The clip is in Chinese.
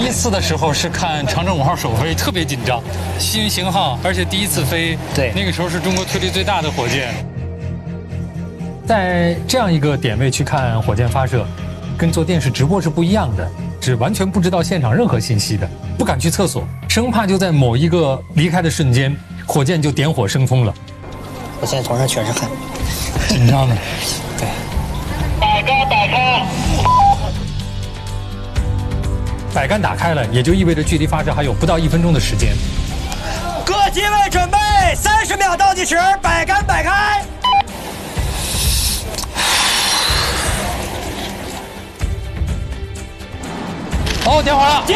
一次的时候是看长征5号首飞，特别紧张，新型号，而且第一次飞， 对， 那个时候是中国推力最大的火箭。 在这样一个点位去看火箭发射，跟做电视直播是不一样的，是完全不知道现场任何信息的，不敢去厕所，生怕就在某一个离开的瞬间，火箭就点火升空了。 我现在头上全是汗， 紧张的。 对。 摆杆打开了，也就意味着距离发射还有不到1分钟的时间。 各机位准备，30秒倒计时，摆杆摆开。 哦，点火了。